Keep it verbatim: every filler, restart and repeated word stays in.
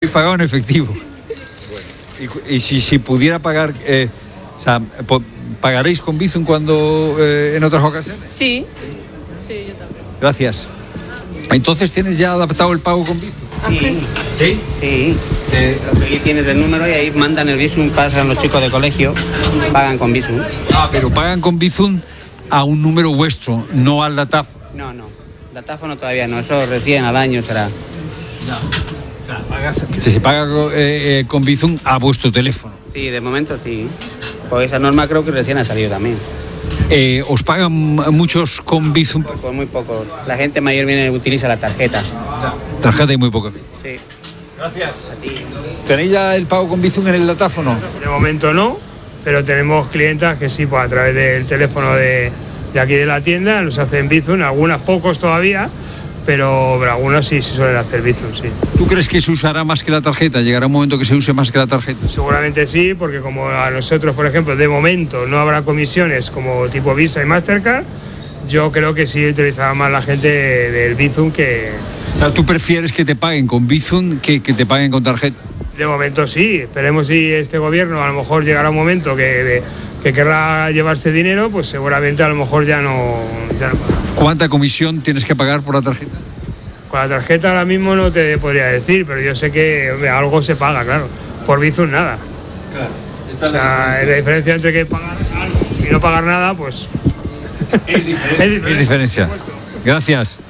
Pagado en efectivo. Y, y si, si pudiera pagar, eh, o sea, ¿pagaréis con Bizum cuando eh, en otras ocasiones? Sí. Sí, yo también. Gracias. Entonces, ¿tienes ya adaptado el pago con Bizum? Sí. ¿Sí? Sí. Eh, ahí tienes el número y ahí mandan el Bizum, pasan los chicos de colegio, pagan con Bizum. Ah, pero pagan con Bizum a un número vuestro, no al datáfono. No, no. Datáfono todavía no, eso recién al año será. Se, se paga eh, eh, con Bizum a vuestro teléfono. Sí, de momento sí. Pues esa norma creo que recién ha salido también. Eh, ¿Os pagan muchos con Bizum? Pues muy poco. La gente mayor viene utiliza la tarjeta. Tarjeta y muy poco. Sí. Gracias. A ti. ¿Tenéis ya el pago con Bizum en el datáfono? De momento no, pero tenemos clientas que sí, pues a través del teléfono de, de aquí de la tienda los hacen Bizum, algunas pocos todavía, pero, pero algunos sí se suelen hacer Bizum, sí. ¿Tú crees que se usará más que la tarjeta? ¿Llegará un momento que se use más que la tarjeta? Seguramente sí, porque como a nosotros, por ejemplo, de momento no habrá comisiones como tipo Visa y Mastercard, yo creo que sí utilizará más la gente del Bizum que... O sea, ¿tú prefieres que te paguen con Bizum que que te paguen con tarjeta? De momento sí, esperemos si este gobierno a lo mejor llegará un momento que, de, que querrá llevarse dinero, pues seguramente a lo mejor ya no, ya no pagará. ¿Cuánta comisión tienes que pagar por la tarjeta? Con la tarjeta ahora mismo no te podría decir, pero yo sé que hombre, algo se paga, claro. Por Bizum nada. Claro. O sea, la diferencia entre que pagar algo y no pagar nada, pues... Es diferencia. Es diferencia. Gracias.